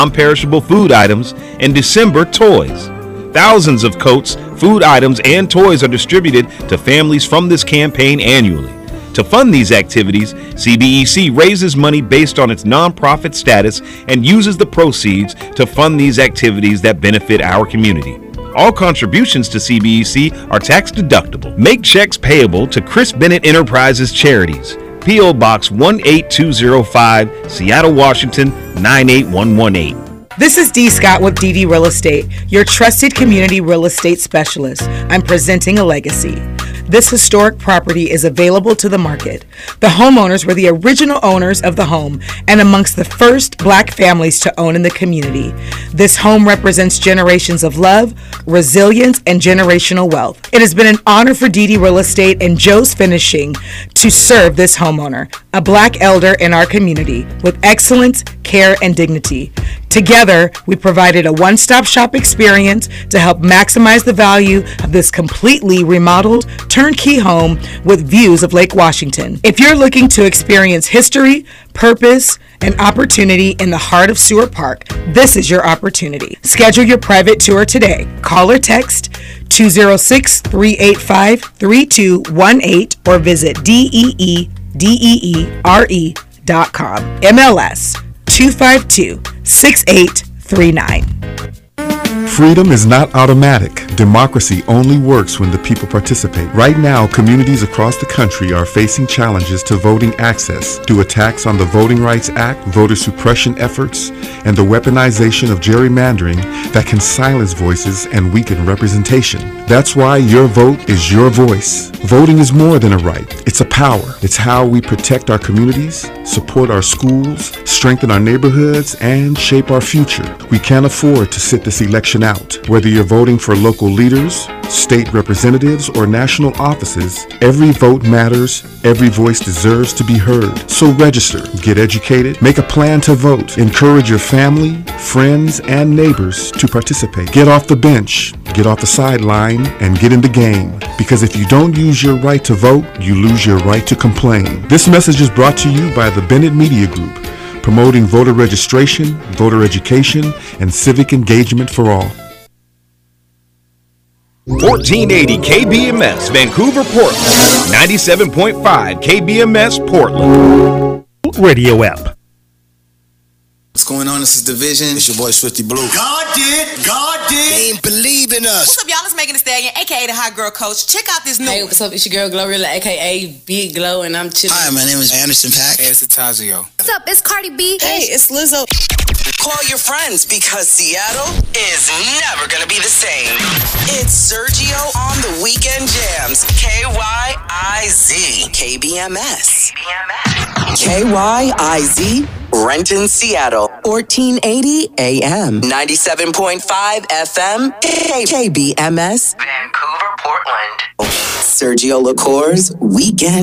non-perishable food items, and December toys. Thousands of coats, food items, and toys are distributed to families from this campaign annually. To fund these activities, CBEC raises money based on its nonprofit status and uses the proceeds to fund these activities that benefit our community. All contributions to CBEC are tax deductible. Make checks payable to Chris Bennett Enterprises Charities, P.O. Box 18205, Seattle, Washington 98118. This is Dee Scott with DD Real Estate, your trusted community real estate specialist. I'm presenting a legacy. This historic property is available to the market. The homeowners were the original owners of the home and amongst the first Black families to own in the community. This home represents generations of love, resilience, and generational wealth. It has been an honor for DD Real Estate and Joe's Finishing to serve this homeowner, a Black elder in our community, with excellence, care, and dignity. Together, we provided a one-stop shop experience to help maximize the value of this completely remodeled, turnkey home with views of Lake Washington. If you're looking to experience history, purpose, and opportunity in the heart of Seward Park, this is your opportunity. Schedule your private tour today. Call or text 206-385-3218 or visit DEEDEERE.com. MLS 252-6839. Freedom is not automatic. Democracy only works when the people participate. Right now, communities across the country are facing challenges to voting access due attacks on the Voting Rights Act, voter suppression efforts, and the weaponization of gerrymandering that can silence voices and weaken representation. That's why your vote is your voice. Voting is more than a right. It's a power. It's how we protect our communities, support our schools, strengthen our neighborhoods, and shape our future. We can't afford to sit this election out. Whether you're voting for local leaders, state representatives, or national offices, every vote matters. Every voice deserves to be heard. So register, get educated, make a plan to vote. Encourage your family, friends, and neighbors to participate. Get off the bench, get off the sideline, and get in the game. Because if you don't use your right to vote, you lose your right to complain. This message is brought to you by the Bennett Media Group, promoting voter registration, voter education, and civic engagement for all. 1480 KBMS, Vancouver, Portland. 97.5 KBMS, Portland. Radio app. What's going on? This is Division. It's your boy Swifty Blue. God did. They ain't believe in us. What's up, y'all? It's Megan Thee Stallion, a.k.a. the Hot Girl Coach. Check out this new Hey, what's up? It's your girl Glorilla, a.k.a. Big Glow, and I'm chilling. Hi, my name is Anderson .Paak. Hey, it's Tazio. What's up? It's Cardi B. Hey, it's Lizzo. Call your friends because Seattle is never gonna be the same. It's Sergio on the Weekend Jams. KYIZ. KBMS. KYIZ. Renton, Seattle. 1480 AM. 97.5 FM. KBMS. Vancouver, Portland. Sergio LaCour's Weekend